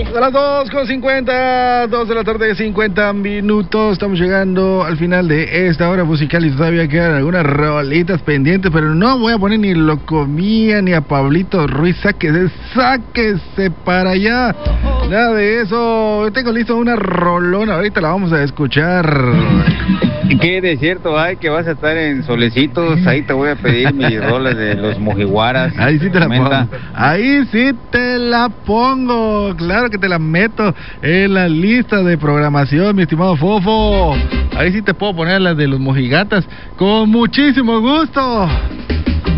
A las 2:50, 2 de la tarde, 50 minutos. Estamos llegando al final de esta hora musical y todavía quedan algunas rolitas pendientes, pero no voy a poner ni Locomía ni a Pablito Ruiz. Sáquese para allá. Nada de eso. Yo tengo listo una rolona, ahorita la vamos a escuchar. ¿Qué desierto hay que vas a estar en Solecitos? Ahí te voy a pedir mis roles de los Mojiguaras. Ahí sí te la pongo. Ahí sí te la pongo. Claro que te la meto en la lista de programación, mi estimado Fofo. Ahí sí te puedo poner las de los Mojigatas con muchísimo gusto.